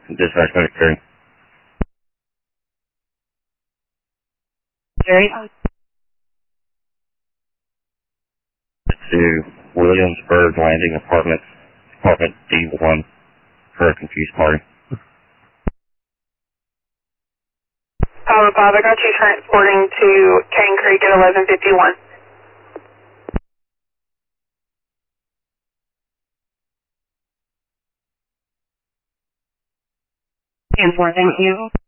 Dispatch Secretary. Jerry? To Williamsburg Landing Apartment D1 for a confused party. Bob, I got you transporting to Cane Creek at 11:51. And 4, thank you.